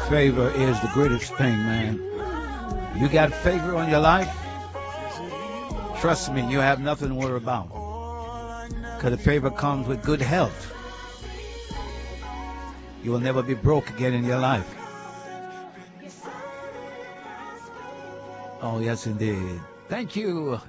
Favor is the greatest thing, man. You got favor on your life? Trust me, you have nothing to worry about. Because the favor comes with good health. You will never be broke again in your life. Oh, yes, indeed. Thank you.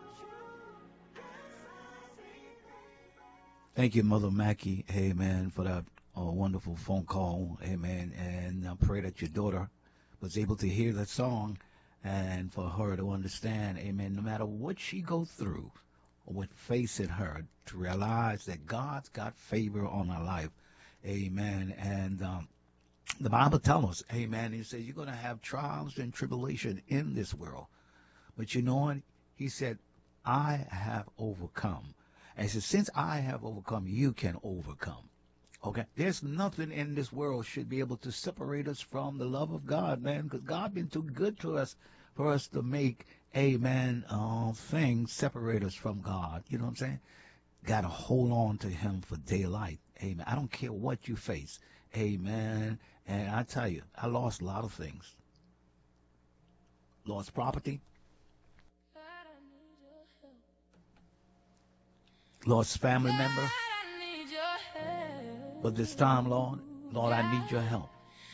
Thank you, Mother Mackie. Amen, for that wonderful phone call. Amen. And I pray that your daughter was able to hear the song and for her to understand, amen, no matter what she goes through or what facing her, to realize that God's got favor on her life. Amen. And the Bible tells us, amen, he says you're going to have trials and tribulation in this world. But you know what? He said, I have overcome. And he said, since I have overcome, you can overcome. Okay? There's nothing in this world should be able to separate us from the love of God, man, because God been too good to us for us to make, amen, things separate us from God. You know what I'm saying? Got to hold on to him for daylight. Amen. I don't care what you face. Amen. And I tell you, I lost a lot of things. Lost property. Lost family member. But this time, Lord, I need your help.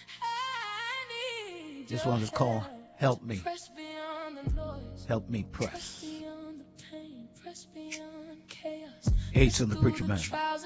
This one is called Help Me. Help me press. Hasten the Preacher Man.